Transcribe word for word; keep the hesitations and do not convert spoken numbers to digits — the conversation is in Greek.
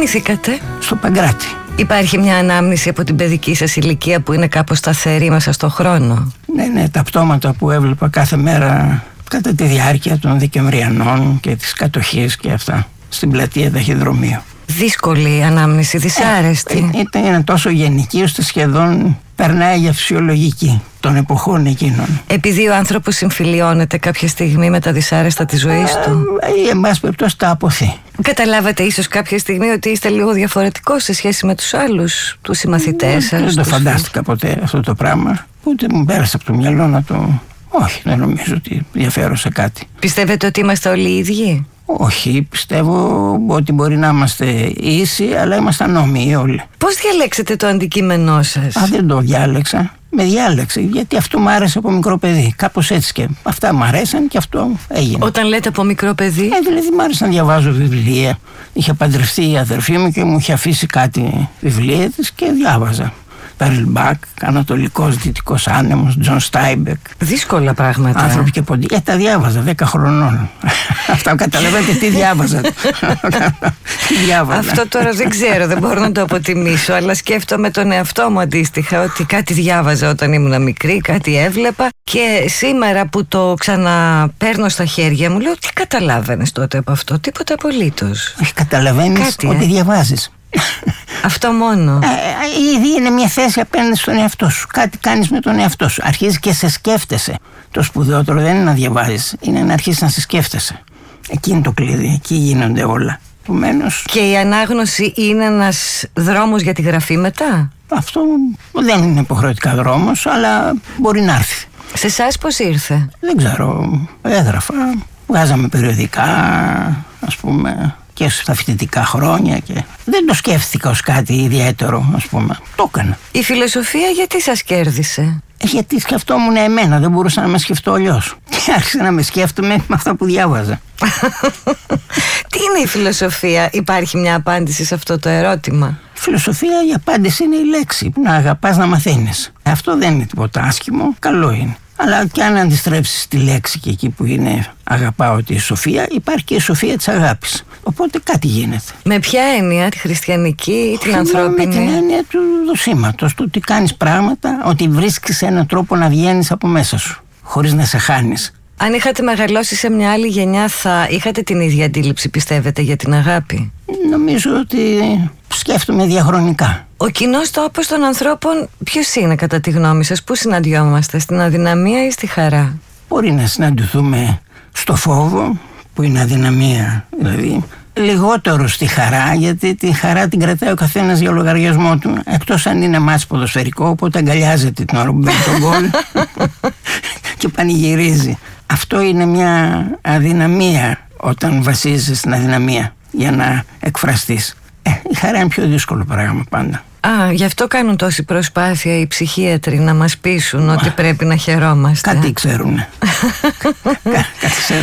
γεννηθήκατε? Στο Παγκράτη. Υπάρχει μια ανάμνηση από την παιδική σας ηλικία που είναι κάπως σταθερή μέσα στον χρόνο? Ναι, ναι, τα πτώματα που έβλεπα κάθε μέρα κατά τη διάρκεια των Δεκεμβριανών και της κατοχής και αυτά στην πλατεία Ταχυδρομείου. Δύσκολη ανάμνηση, δυσάρεστη. Ε, ήταν είναι τόσο γενική ώστε σχεδόν περνάει για φυσιολογική των εποχών εκείνων. Επειδή ο άνθρωπος συμφιλιώνεται κάποια στιγμή με τα δυσάρεστα της ζωής του. Ε, εν πάση περιπτώσει τα αποθεί. Καταλάβατε ίσως κάποια στιγμή ότι είστε λίγο διαφορετικός σε σχέση με τους άλλους, τους συμμαθητές σας? Δεν το φαντάστηκα ποτέ αυτό το πράγμα. Ούτε μου πέρασε από το μυαλό να το... Όχι, δεν νομίζω ότι διαφέρω σε κάτι. Πιστεύετε ότι είμαστε όλοι οι ίδιοι? Όχι, πιστεύω ότι μπορεί να είμαστε ίσοι, αλλά είμαστε ανώμοιοι όλοι. Πώς διαλέξετε το αντικείμενό σας? Α, δεν το διάλεξα. Με διάλεξε, γιατί αυτό μου άρεσε από μικρό παιδί. Κάπως έτσι και αυτά μου αρέσαν και αυτό έγινε. Όταν λέτε από μικρό παιδί? Ε, δηλαδή μου άρεσε να διαβάζω βιβλία. Είχε παντρευτεί η αδερφή μου και μου είχε αφήσει κάτι βιβλία της και διάβαζα. Περλμπακ, Ανατολικός Δυτικός Άνεμος, Τζον Στάιμπεκ. Δύσκολα πράγματα. Άνθρωποι και ποντί. Ε, τα διάβαζα δέκα χρονών. Αυτά καταλαβαίνετε τι διάβαζα. Τι διάβαζα. Αυτό τώρα δεν ξέρω, δεν μπορώ να το αποτιμήσω, αλλά σκέφτομαι τον εαυτό μου αντίστοιχα ότι κάτι διάβαζα όταν ήμουν μικρή, κάτι έβλεπα και σήμερα που το ξαναπαίρνω στα χέρια μου λέω τι καταλάβαινες τότε από αυτό? Τίποτα απολύτως. Όχι, καταλαβαίνεις ότι διαβάζεις. Αυτό μόνο. Ε, ήδη είναι μια θέση απέναντι στον εαυτό σου. Κάτι κάνεις με τον εαυτό σου. Αρχίζεις και σε σκέφτεσαι. Το σπουδαιότερο δεν είναι να διαβάζεις, είναι να αρχίσεις να σε σκέφτεσαι. Εκεί είναι το κλειδί, εκεί γίνονται όλα. Επομένως... Και η ανάγνωση είναι ένας δρόμος για τη γραφή μετά? Αυτό δεν είναι υποχρεωτικά δρόμος, αλλά μπορεί να έρθει. Σε εσάς πώς ήρθε? Δεν ξέρω. Έγραφα, βγάζαμε περιοδικά, ας πούμε, και στα φοιτητικά χρόνια και δεν το σκέφτηκα ως κάτι ιδιαίτερο, ας πούμε. Το έκανα. Η φιλοσοφία γιατί σας κέρδισε? Γιατί σκεφτόμουν εμένα, δεν μπορούσα να με σκεφτώ αλλιώς. Και άρχισα να με σκέφτομαι με αυτά που διάβαζα. Τι είναι η φιλοσοφία? Υπάρχει μια απάντηση σε αυτό το ερώτημα? Η φιλοσοφία, η απάντηση είναι η λέξη. Να αγαπάς να μαθαίνεις. Αυτό δεν είναι τίποτα άσχημο, καλό είναι. Αλλά και αν αντιστρέψεις τη λέξη και εκεί που είναι αγαπάω τη σοφία, υπάρχει και η σοφία της αγάπης. Οπότε κάτι γίνεται. Με ποια έννοια, τη χριστιανική ή την ανθρώπινη? Με την έννοια του δοσήματος, του ότι κάνεις πράγματα, ότι βρίσκεις έναν τρόπο να βγαίνεις από μέσα σου, χωρίς να σε χάνεις. Αν είχατε μεγαλώσει σε μια άλλη γενιά, θα είχατε την ίδια αντίληψη, πιστεύετε, για την αγάπη? Νομίζω ότι σκέφτομαι διαχρονικά. Ο κοινός τόπος των ανθρώπων ποιος είναι κατά τη γνώμη σας? Πού συναντιόμαστε, στην αδυναμία ή στη χαρά? Μπορεί να συναντηθούμε στο φόβο, που είναι αδυναμία, δηλαδή λιγότερο στη χαρά, γιατί τη χαρά την κρατάει ο καθένας για λογαριασμό του, εκτός αν είναι μάτς ποδοσφαιρικό, οπότε αγκαλιάζεται την ώρα που μπαίνει τον γκολ και πανηγυρίζει. Αυτό είναι μια αδυναμία όταν βασίζεσαι στην αδυναμία για να εκφραστείς. Ε, η χαρά είναι πιο δύσκολο πράγμα πάντα. Α, γι' αυτό κάνουν τόση προσπάθεια οι ψυχίατροι να μας πείσουν ότι πρέπει να χαιρόμαστε. Κάτι ξέρουνε. Κάτι ξέρουν.